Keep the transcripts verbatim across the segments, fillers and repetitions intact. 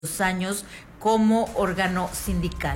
años como órgano sindical.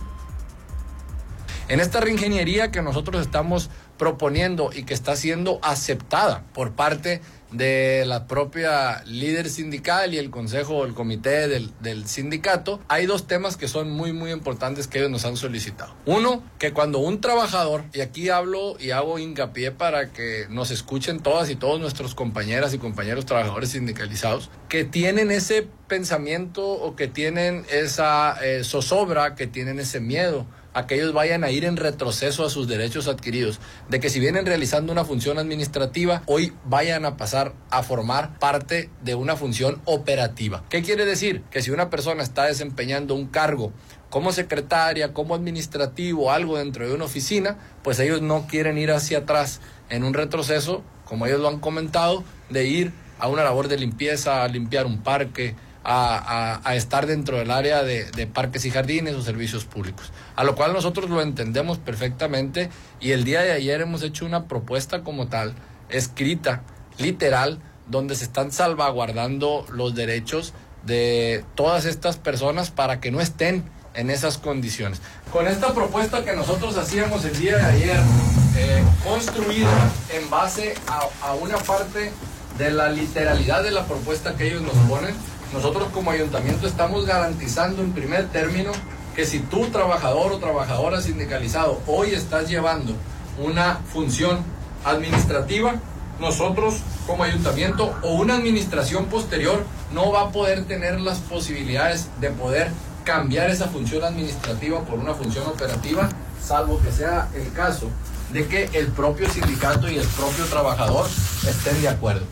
En esta reingeniería que nosotros estamos proponiendo y que está siendo aceptada por parte de la propia líder sindical y el consejo o el comité del, del sindicato, hay dos temas que son muy muy importantes que ellos nos han solicitado. Uno, que cuando un trabajador, y aquí hablo y hago hincapié para que nos escuchen todas y todos nuestros compañeras y compañeros trabajadores sindicalizados, que tienen ese pensamiento o que tienen esa eh, zozobra, que tienen ese miedo a que ellos vayan a ir en retroceso a sus derechos adquiridos, de que si vienen realizando una función administrativa, hoy vayan a pasar a formar parte de una función operativa. ¿Qué quiere decir? Que si una persona está desempeñando un cargo como secretaria, como administrativo, algo dentro de una oficina, pues ellos no quieren ir hacia atrás en un retroceso, como ellos lo han comentado, de ir a una labor de limpieza, a limpiar un parque, A, a, a estar dentro del área de, de parques y jardines o servicios públicos, a lo cual nosotros lo entendemos perfectamente, y el día de ayer hemos hecho una propuesta como tal, escrita, literal, donde se están salvaguardando los derechos de todas estas personas para que no estén en esas condiciones. Con esta propuesta que nosotros hacíamos el día de ayer, eh, construida en base a, a una parte de la literalidad de la propuesta que ellos nos ponen, nosotros como ayuntamiento estamos garantizando en primer término que si tú, trabajador o trabajadora sindicalizado, hoy estás llevando una función administrativa, nosotros como ayuntamiento o una administración posterior no va a poder tener las posibilidades de poder cambiar esa función administrativa por una función operativa, salvo que sea el caso de que el propio sindicato y el propio trabajador estén de acuerdo.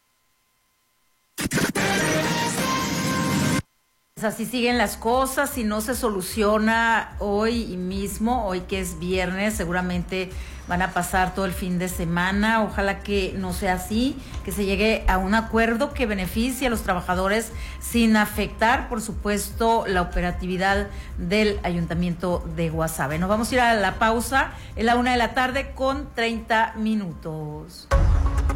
Así siguen las cosas, si no se soluciona hoy mismo, hoy que es viernes, seguramente van a pasar todo el fin de semana. Ojalá que no sea así, que se llegue a un acuerdo que beneficie a los trabajadores sin afectar, por supuesto, la operatividad del Ayuntamiento de Guasave. Nos vamos a ir a la pausa en la una de la tarde con treinta minutos.